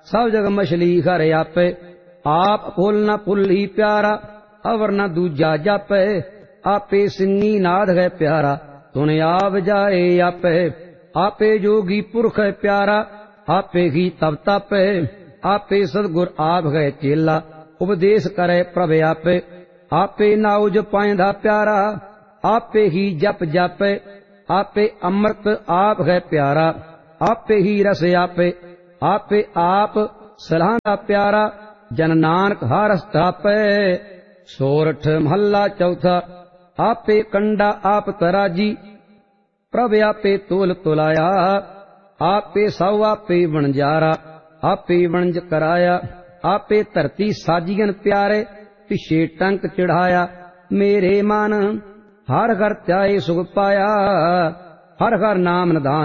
सब जग मछली घर आपे, आप फुल न फुल्ली प्यारा, अवर न दूजा जापे, आपे सिन्नी नाद है प्यारा, तुन आव जाए आपे, आपे जोगी पुरख है प्यारा, आपे ही तब तापे, आपे सदगुर आप गए चेला, उपदेश करे प्रभ आपे, आपे नाउज पाइंदा प्यारा, आपे ही जप जापे, आपे अमृत आप है प्यारा, आपे ही रस आपे, आपे आप सलाहदा प्यारा, जन नानक हरस तापे। सोरठ महला चौथा। आपे कंडा आप तराजी, प्रभ आपे तोल तुलाया, आपे सौ आपे वणजारा, आपे वणज कराया, आपे धरती साजियन प्यारे, पिछे टंक चढ़ाया, मेरे मन हर घर त्याए सुख पाया, हर हर नाम निधान